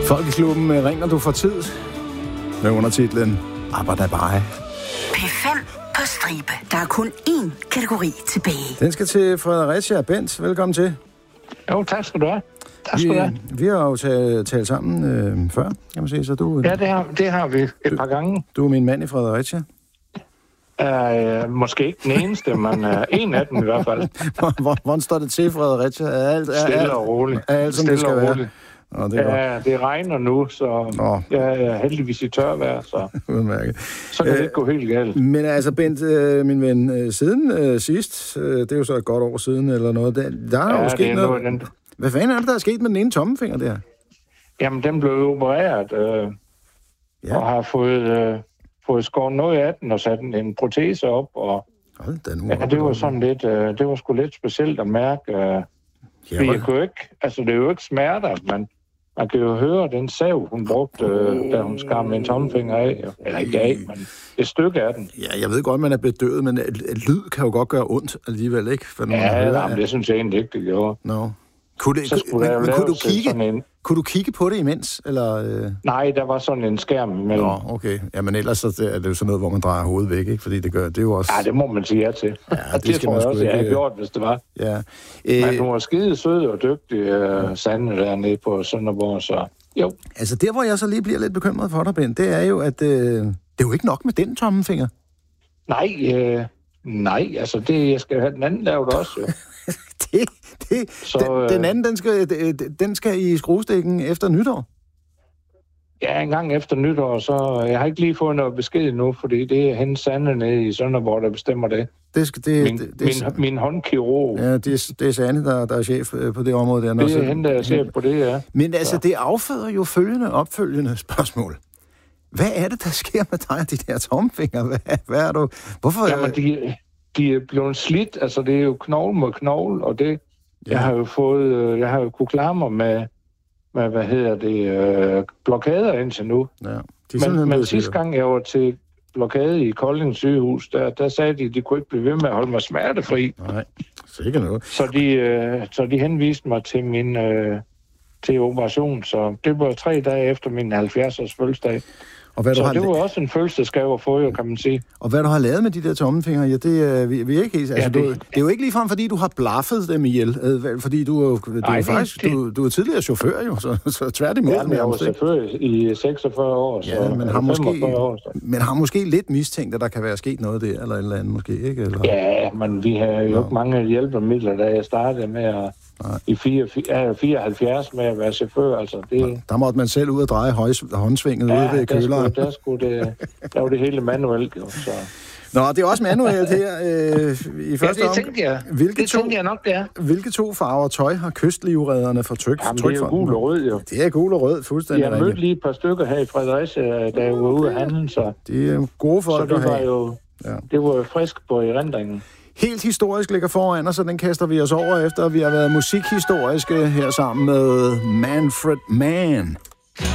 Folkeklubben ringer du for tid med undertitlen Abadabai. P5 på stribe. Der er kun én kategori tilbage. Den skal til Fredericia. Bent, velkommen til. Jo, tak skal du have. Tak skal du have. Vi har jo talt sammen før, kan man sige. Så du, ja, det har vi et par gange. Du er min mand i Fredericia. Måske ikke den eneste, men en af dem i hvert fald. Hvordan står det til, Fredericia? Stille og roligt. Alt, som det skal være. Nå, det regner nu, så jeg er heldigvis i tørvejr, så kan det ikke gå helt galt. Men altså, Bent, min ven, siden sidst, det er jo så et godt år siden eller noget, der er jo sket noget. Hvad fanden er det, der er sket med den ene tommefinger der? Jamen, den blev opereret, og har fået skåret noget af den og sat en protese op, og det var sådan lidt, det var sgu lidt specielt at mærke, fordi jeg kunne ikke, altså det er jo ikke smerter, men man kan jo høre den sav, hun brugte, da hun skar med en tommelfinger af, eller ikke af, men et stykke af den. Ja, jeg ved godt, man er bedøvet, men lyd kan jo godt gøre ondt alligevel, ikke? For men det synes jeg egentlig ikke, det gjorde. No. Kunne du kigge på det imens, eller? Nej, der var sådan en skærm imellem. Nå, okay. Jamen ellers er det jo sådan noget, hvor man drejer hovedet væk, ikke? Fordi det er jo også... Ja, det må man sige ja til. Ja, det tror jeg også, jeg havde gjort, hvis det var. Ja. Men hun var skide sød og dygtig, Sanne, dernede på Sønderborg, så jo. Altså, der hvor jeg så lige bliver lidt bekymret for dig, Ben, det er jo, at det er jo ikke nok med den tommelfinger. Nej, altså jeg skal have den anden lavet også, jo. Den anden, den skal i skruestikken efter nytår? Ja, en gang efter nytår, så jeg har ikke lige fået noget besked nu, fordi det er hendes Sanne nede i Sønderborg, der bestemmer det. Min håndkirurg. Ja, det er Sanne, der er chef på det område der. Det er hende, der er chef på det, ja. Men altså, det afføder jo opfølgende spørgsmål. Hvad er det, der sker med dig og de der tommelfingre? Hvad er du? Hvorfor? Jamen, de er blevet slidt, altså det er jo knogle mod knogle, og det... Ja. Jeg har jo kunnet klare mig med blokader indtil nu. Ja, men sidste gang jeg var til blokade i Kolding sygehus, der sagde de kunne ikke blive ved med at holde mig smertefri. Nej, sikkert noget. Så de henviste mig til til operation, så det var 3 dage efter min 70-års fødselsdag. Så det var også en fødselsdagsgave at få, jo, kan man sige. Og hvad du har lavet med de der tommelfingre, ja, det er vi ikke helt... Altså, det er jo ikke ligefrem, fordi du har blaffet dem ihjel, fordi du er tidligere chauffør, jo, så tværtimod. Ja, men jeg var chauffør i 46 år, så ja, men har måske lidt mistænkt, at der kan være sket noget der, eller et eller andet måske, ikke? Eller? Ja, men vi har jo ikke mange hjælpemidler, da jeg startede med at... I 74 med at være chauffør, altså det... Der måtte man selv ud og dreje håndsvinget ude ved køleren. Der var det hele manuelt, jo, så... Nå, det er også manuelt her i første det tænkte jeg. Det tænkte jeg nok, det er. Hvilke 2 farver tøj har kystlivredderne for Trygfonden? Det er jo gul og rød, jo. Det er gul og rød, fuldstændig rigtigt. Jeg mødte lige et par stykker her i Fredericia, da jeg var ude af handlen, så... Det er gode folk at have. Det var jo frisk på erindringen. Helt historisk ligger foran os, så den kaster vi os over efter. Vi har været musikhistoriske her sammen med Manfred Mann.